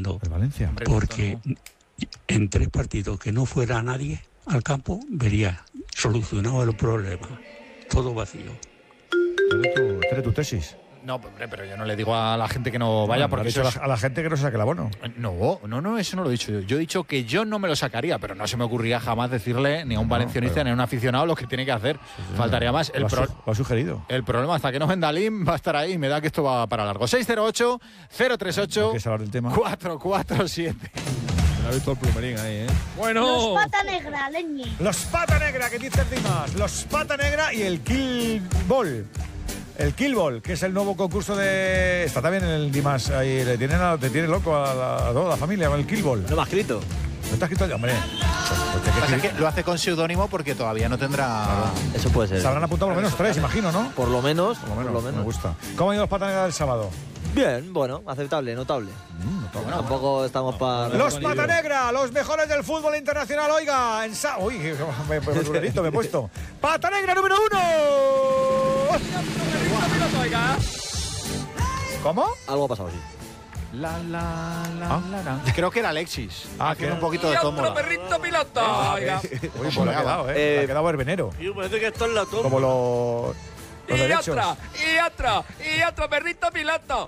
tremendo. El Valencia. Porque en 3 partidos que no fuera nadie al campo, vería solucionado el problema. Todo vacío. ¿Tienes tu tesis? No, hombre, pero yo no le digo a la gente que no vaya, porque eso a la gente que no se saque el abono. No, eso no lo he dicho yo. Yo he dicho que yo no me lo sacaría, pero no se me ocurría jamás decirle ni a un valencianista ni a un aficionado lo que tiene que hacer. Faltaría más. Lo ha sugerido. El problema, hasta que no venda Lim, va a estar ahí y me da que esto va para largo. 608-038-447. Ha visto el plumerín ahí, ¿eh? Bueno. Los pata negra, leñe. Los pata negra, que dice Dimas. Los pata negra y el Kill Ball. El Kill Ball, que es el nuevo concurso de... Está también en el Dimas ahí, te tiene loco a toda la familia con el Kill Ball. No me ha escrito. ¿No te has escrito ya, hombre? Es que lo hace con seudónimo porque todavía no tendrá... Claro. Eso puede ser. Se habrán apuntado por lo menos 3, imagino, ¿no? Por lo menos. Me gusta. ¿Cómo han ido los pata negra del sábado? Bien, bueno, aceptable, notable. Notable. Tampoco estamos para... Los pata negra, los mejores del fútbol internacional, oiga. Uy, me he puesto. Pata negra número 1. ¿Cómo? Algo ha pasado, sí. Creo que era Alexis. Que un poquito de tómbola. otro perrito piloto. Oiga. Uy, pues le ha quedado, le ha quedado verbenero. Parece que esto es la tómbola. Como los derechos. Y otro perrito piloto.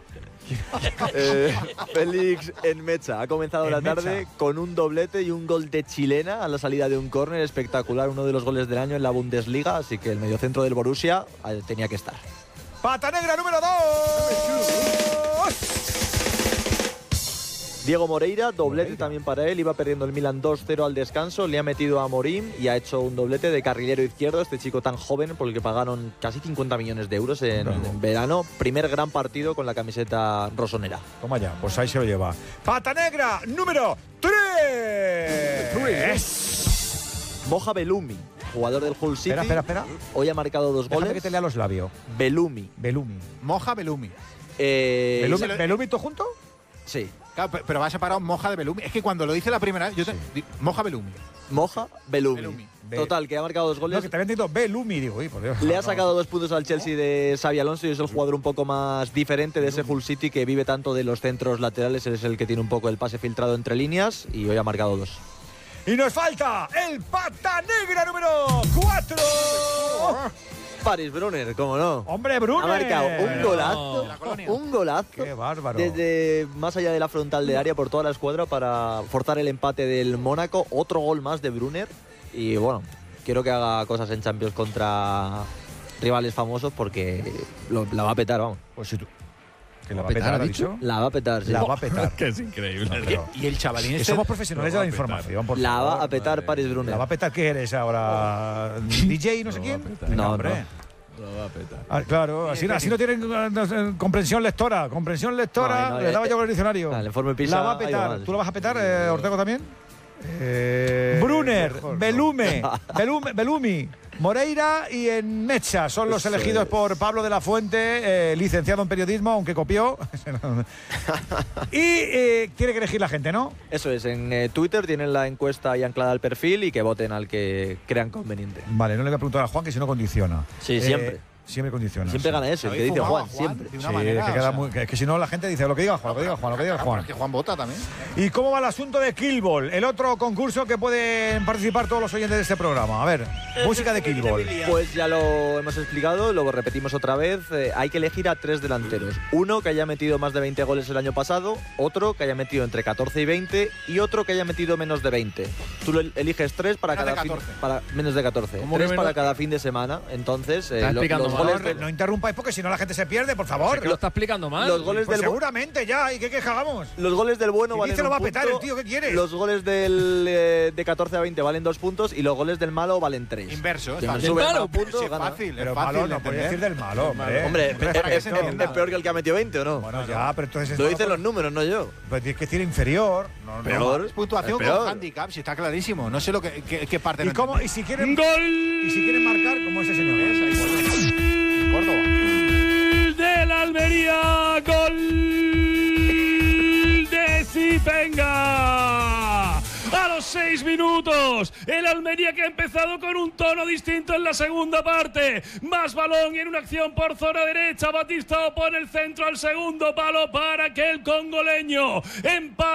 Félix Enmecha ha comenzado la tarde con un doblete y un gol de chilena a la salida de un córner espectacular, uno de los goles del año en la Bundesliga, así que el mediocentro del Borussia tenía que estar. Pata negra número 2. Diego Moreira, doblete también para él, iba perdiendo el Milan 2-0 al descanso, le ha metido a Morín y ha hecho un doblete de carrilero izquierdo, este chico tan joven por el que pagaron casi 50 millones de euros en verano, primer gran partido con la camiseta rosonera. Toma ya, pues ahí se lo lleva. Pata negra número 3. Moja Belumi, jugador del Hull City. Espera. Hoy ha marcado 2 goles. Déjame que te lea los labios. Belumi. Moja Belumi. ¿Belumi todo junto? Sí. Claro, pero va separado Moja de Belumi. Es que cuando lo dice la primera vez, Moja Belumi. Moja Belumi. Total, que ha marcado 2 goles. No, que te había entendido Belumi, digo, por Dios. Le ha sacado 2 puntos al Chelsea de Xabi Alonso y es el jugador un poco más diferente de ese Hull City que vive tanto de los centros laterales. Es el que tiene un poco el pase filtrado entre líneas y hoy ha marcado 2. Y nos falta el pata negra número 4. Paris Brunner, cómo no. Hombre, Brunner. Ha marcado un golazo. Qué bárbaro. Desde más allá de la frontal de área por toda la escuadra para forzar el empate del Mónaco. Otro gol más de Brunner. Y bueno, quiero que haga cosas en Champions contra rivales famosos porque la va a petar, vamos. Pues si tú... ¿Que la va a petar, ha dicho? La va a petar, sí. La va a petar. Que es increíble. Y el chavalín que somos profesionales de la información. Por la favor. va a petar Paris Brunner. ¿La va a petar qué eres ahora? ¿DJ no sé quién? No, hombre. La va a petar. Claro, así no tienen comprensión lectora. Comprensión lectora, le daba yo con el diccionario. El informe PISA. La va a petar. ¿Tú la vas a petar, Ortego, también? Brunner, Belumi, Moreira y Enmecha son los elegidos por Pablo de la Fuente, licenciado en periodismo, aunque copió. Y tiene que elegir la gente, ¿no? Eso es, en Twitter tienen la encuesta ahí anclada al perfil y que voten al que crean conveniente. Vale, no le voy a preguntar a Juan que si no condiciona. Sí, siempre. Siempre condiciona. Siempre gana eso, el que dice Juan, siempre. Sí, es que si no la gente dice lo que diga Juan, Pero es que Juan vota también. ¿Y cómo va el asunto de Kill Ball? El otro concurso que pueden participar todos los oyentes de este programa. A ver, música de Kill Ball. Pues ya lo hemos explicado, lo repetimos otra vez. Hay que elegir a 3 delanteros. Uno que haya metido más de 20 goles el año pasado, otro que haya metido entre 14 y 20 y otro que haya metido menos de 20. Tú eliges 3 para cada fin, para menos de 14. 3 para cada fin de semana. Entonces, los goles no interrumpáis porque si no la gente se pierde, por favor. Es que lo está explicando mal. Los goles pues del seguramente ya, ¿y qué hagamos? Los goles del bueno valen dice lo va a punto, petar el tío, ¿qué quieres? Los goles del de 14 a 20 valen 2 puntos y los goles del malo valen 3. Inverso, Quien sube más puntos es gana. fácil. Pero malo no podía decir del malo, hombre. Hombre, ¿es peor que el que ha metido 20 o no? Bueno, ya, pero entonces... Lo dicen los números, no yo. Pues tienes que decir inferior. Peor. Es puntuación con handicap, si está clarísimo. No sé lo qué parte. ¿Y cómo? ¿Y si quieren ¡Gol! Y si quieren marcar, como ese señor. Córdoba. Del Almería, gol de Zipenga. A los 6 minutos, el Almería que ha empezado con un tono distinto en la segunda parte. Más balón y en una acción por zona derecha. Batista opone el centro al segundo palo para que el congoleño empate.